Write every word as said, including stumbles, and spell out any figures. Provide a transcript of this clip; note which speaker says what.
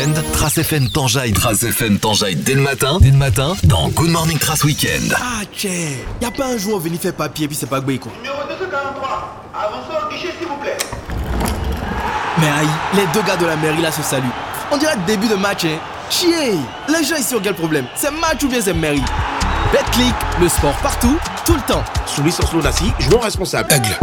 Speaker 1: Weekend, Trace F M t'enjaille. Trace F M t'enjaille dès le matin. Dès le matin, dans Good Morning Trace Weekend.
Speaker 2: Ah, tiens, y'a pas un jour venu faire papier puis c'est pas Gbé quoi.
Speaker 3: Numéro deux cent quarante-trois, avancez au guichet s'il vous plaît.
Speaker 2: Mais aïe, les deux gars de la mairie là se saluent. On dirait le début de match, hein. Chier, les gens ici ont quel problème? C'est match ou bien c'est mairie? Betclic, le sport partout, tout le temps.
Speaker 4: Soumis sans Nassi, joueur responsable.
Speaker 5: Aigle,